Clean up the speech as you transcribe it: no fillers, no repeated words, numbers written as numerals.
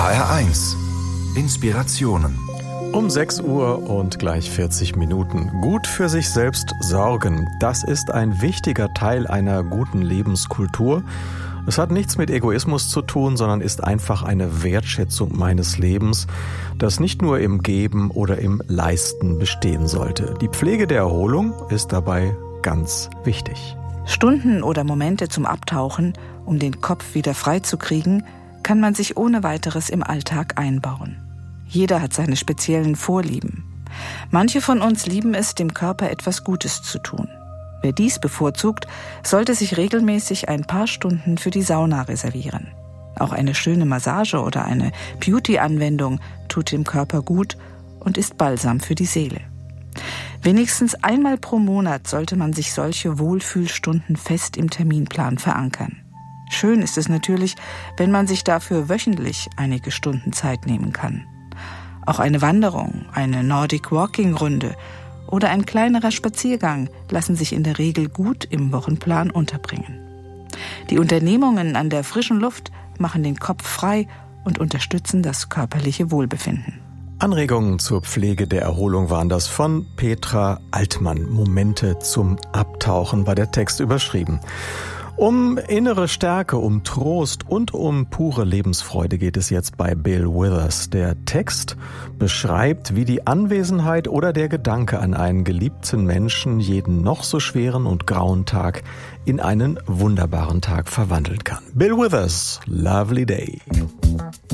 HR1 Inspirationen. Um 6 Uhr und gleich 40 Minuten. Gut für sich selbst sorgen, das ist ein wichtiger Teil einer guten Lebenskultur. Es hat nichts mit Egoismus zu tun, sondern ist einfach eine Wertschätzung meines Lebens, das nicht nur im Geben oder im Leisten bestehen sollte. Die Pflege der Erholung ist dabei ganz wichtig. Stunden oder Momente zum Abtauchen, um den Kopf wieder frei zu kriegen, kann man sich ohne weiteres im Alltag einbauen. Jeder hat seine speziellen Vorlieben. Manche von uns lieben es, dem Körper etwas Gutes zu tun. Wer dies bevorzugt, sollte sich regelmäßig ein paar Stunden für die Sauna reservieren. Auch eine schöne Massage oder eine Beauty-Anwendung tut dem Körper gut und ist Balsam für die Seele. Wenigstens einmal pro Monat sollte man sich solche Wohlfühlstunden fest im Terminplan verankern. Schön ist es natürlich, wenn man sich dafür wöchentlich einige Stunden Zeit nehmen kann. Auch eine Wanderung, eine Nordic-Walking-Runde oder ein kleinerer Spaziergang lassen sich in der Regel gut im Wochenplan unterbringen. Die Unternehmungen an der frischen Luft machen den Kopf frei und unterstützen das körperliche Wohlbefinden. Anregungen zur Pflege der Erholung waren das von Petra Altmann. Momente zum Abtauchen war der Text überschrieben. Um innere Stärke, um Trost und um pure Lebensfreude geht es jetzt bei Bill Withers. Der Text beschreibt, wie die Anwesenheit oder der Gedanke an einen geliebten Menschen jeden noch so schweren und grauen Tag in einen wunderbaren Tag verwandeln kann. Bill Withers, Lovely Day.